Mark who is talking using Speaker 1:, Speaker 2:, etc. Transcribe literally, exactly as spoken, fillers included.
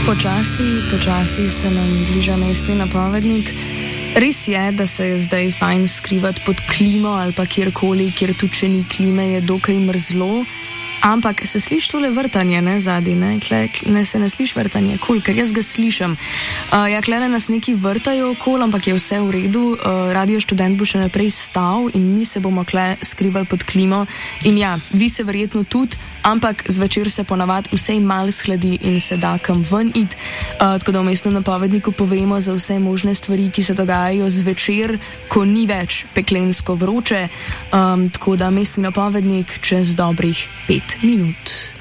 Speaker 1: Počasi, počasi se nam bliža mestni napovednik. Res je, da se je zdaj fajn skrivati pod klimo ali pa kjerkoli, kjer tu če ni klime, je dokaj mrzlo. Ampak se sliši tole vrtanje, ne, zadaj, ne, Kle, ne se ne sliši vrtanje, kul, ker jaz ga slišim. Uh, ja, klele nas neki vrtajo okol, ampak je vse v redu, uh, Radio Študent bo še naprej stal in mi se bomo kle skrivali pod klimo. In ja, vi se verjetno tudi, ampak zvečer se ponavad vsej mal shladi in se da kam ven id. Uh, tako da v mestnem napovedniku povemo za vse možne stvari, ki se dogajajo zvečer, ko ni več peklensko vroče. Um, tako da mestni napovednik čez dobrih pet minut.